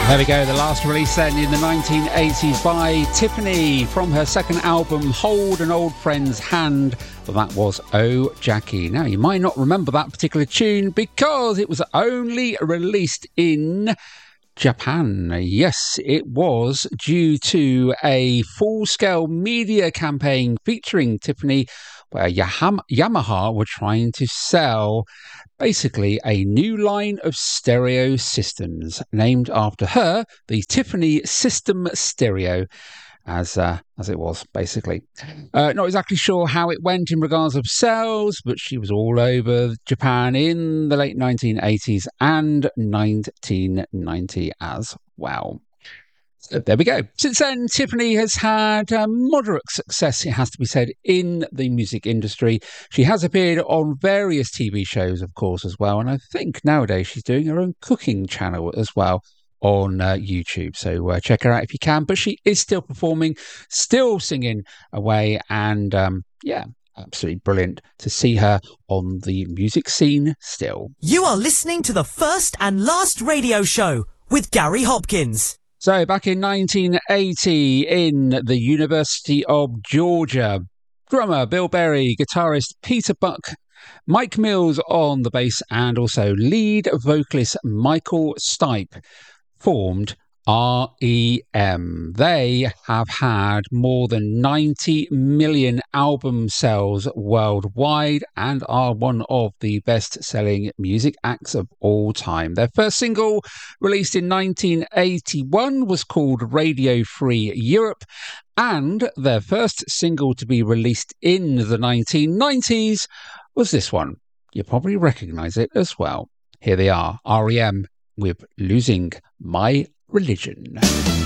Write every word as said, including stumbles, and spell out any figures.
There we go, the last release then in the nineteen eighties by Tiffany from her second album, Hold an Old Friend's Hand. Well, that was Oh Jackie. Now, you might not remember that particular tune because it was only released in Japan. Yes, it was due to a full-scale media campaign featuring Tiffany where Yaham- Yamaha were trying to sell basically a new line of stereo systems named after her, the Tiffany System Stereo, as uh, as it was, basically. Uh, not exactly sure how it went in regards of sales, but she was all over Japan in the late nineteen eighties and nineteen ninety as well. So there we go. Since then, Tiffany has had uh, moderate success, it has to be said, in the music industry. She has appeared on various T V shows, of course, as well. And I think nowadays she's doing her own cooking channel as well on uh, YouTube. So uh, check her out if you can. But she is still performing, still singing away. And um, yeah, absolutely brilliant to see her on the music scene still. You are listening to the first and last radio show with Gary Hopkins. So back in nineteen eighty in the University of Georgia, drummer Bill Berry, guitarist Peter Buck, Mike Mills on the bass and also lead vocalist Michael Stipe formed R E M. They have had more than ninety million album sales worldwide and are one of the best-selling music acts of all time. Their first single, released in nineteen eighty-one, was called Radio Free Europe, and their first single to be released in the nineteen nineties was this one. You probably recognise it as well. Here they are, R E M with Losing My Religion.